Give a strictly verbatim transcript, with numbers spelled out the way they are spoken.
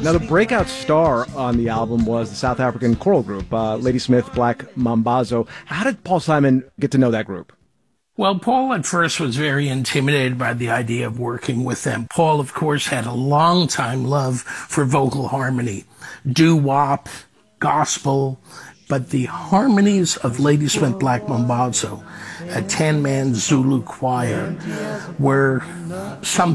Now, the breakout star on the album was the South African choral group, uh, Ladysmith Black Mambazo. How did Paul Simon get to know that group? Well, Paul at first was very intimidated by the idea of working with them. Paul, of course, had a long-time love for vocal harmony, doo-wop, gospel, but the harmonies of Ladysmith Black Mambazo, a ten-man Zulu choir, were something